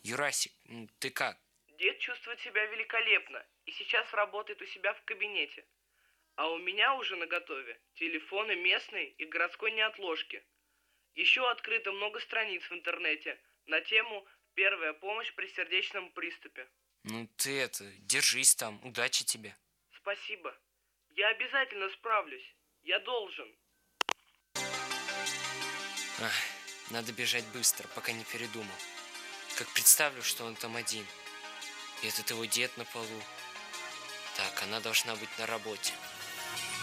Юрасик, ты как? Дед чувствует себя великолепно и сейчас работает у себя в кабинете. А у меня уже наготове телефоны местной и городской неотложки. Еще открыто много страниц в интернете на тему «Первая помощь при сердечном приступе». Ты держись там, удачи тебе. Спасибо. Я обязательно справлюсь. Я должен. Ах, надо бежать быстро, пока не передумал. Как представлю, что он там один. И этот его дед на полу. Так, она должна быть на работе.